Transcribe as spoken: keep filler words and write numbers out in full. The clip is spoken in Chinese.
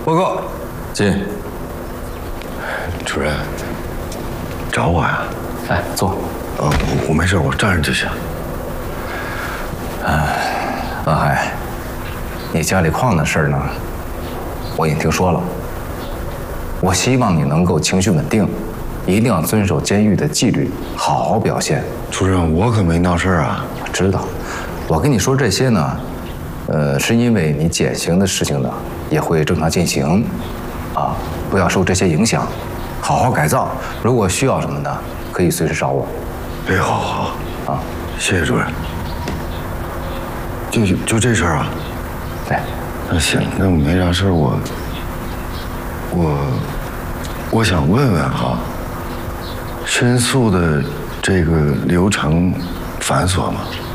报告，进。 主任，找我呀？ 哎，坐。 呃，我我没事，我站着就行。 哎，文海，你家里矿的事儿呢，我已经听说了。我希望你能够情绪稳定，一定要遵守监狱的纪律，好好表现。 主任，我可没闹事儿啊。 我知道，我跟你说这些呢，呃，是因为你减刑的事情呢也会正常进行，啊，不要受这些影响，好好改造。如果需要什么的，可以随时找我。 哎，好好啊， 谢谢主任。就就这事儿啊？ 对。 那行，那没啥事儿，我我我想问问哈，申诉的这个流程繁琐吗？